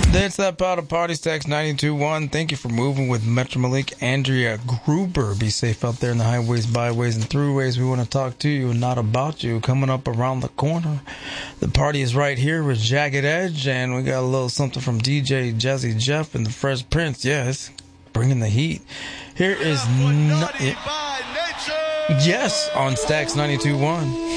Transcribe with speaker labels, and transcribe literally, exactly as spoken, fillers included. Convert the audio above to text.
Speaker 1: That's that powder party stacks ninety-two one. Thank you for moving with Metro Malik. Andrea Gruber. Be safe out there in the highways, byways, and throughways. We want to talk to you and not about you. Coming up around the corner. The party is right here with Jagged Edge, and we got a little something from D J Jazzy Jeff and the Fresh Prince. Yes, bringing the heat. Here is no- yes on Stacks ninety-two one.